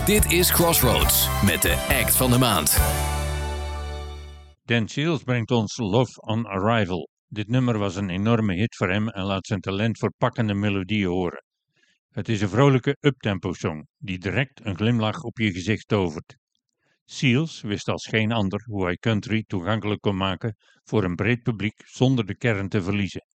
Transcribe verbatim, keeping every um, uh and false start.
Dit is Crossroads met de act van de maand. Dan Seals brengt ons Love on Arrival. Dit nummer was een enorme hit voor hem en laat zijn talent voor pakkende melodieën horen. Het is een vrolijke uptempo song die direct een glimlach op je gezicht tovert. Seals wist als geen ander hoe hij country toegankelijk kon maken voor een breed publiek zonder de kern te verliezen.